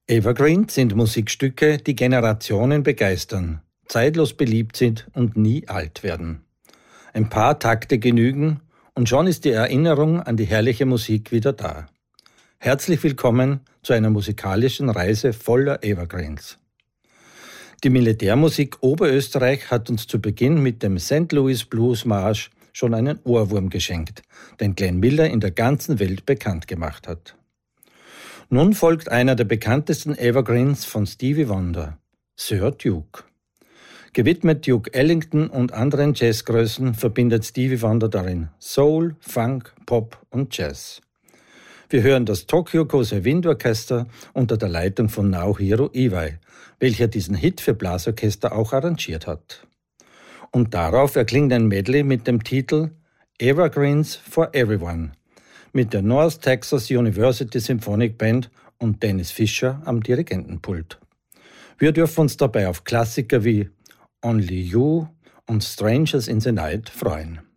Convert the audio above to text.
Evergreens sind Musikstücke, die Generationen begeistern, zeitlos beliebt sind und nie alt werden. Ein paar Takte genügen und schon ist die Erinnerung an die herrliche Musik wieder da. Herzlich willkommen zu einer musikalischen Reise voller Evergreens. Die Militärmusik Oberösterreich hat uns zu Beginn mit dem St. Louis Blues Marsch schon einen Ohrwurm geschenkt, den Glenn Miller in der ganzen Welt bekannt gemacht hat. Nun folgt einer der bekanntesten Evergreens von Stevie Wonder, Sir Duke. Gewidmet Duke Ellington und anderen Jazzgrößen verbindet Stevie Wonder darin Soul, Funk, Pop und Jazz. Wir hören das Tokyo Kosei Wind Orchester unter der Leitung von Naohiro Iwai, welcher diesen Hit für Blasorchester auch arrangiert hat. Und darauf erklingt ein Medley mit dem Titel Evergreens for Everyone mit der North Texas University Symphonic Band und Dennis Fischer am Dirigentenpult. Wir dürfen uns dabei auf Klassiker wie Only You und Strangers in the Night freuen.